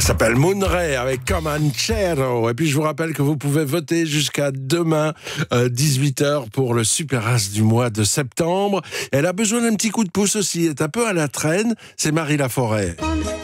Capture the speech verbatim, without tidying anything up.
s'appelle Moonray avec Comanchero. Et puis je vous rappelle que vous pouvez voter jusqu'à demain euh, dix-huit heures pour le Super As du mois de septembre. Elle a besoin d'un petit coup de pouce aussi, elle est un peu à la traîne, c'est Marie Laforêt.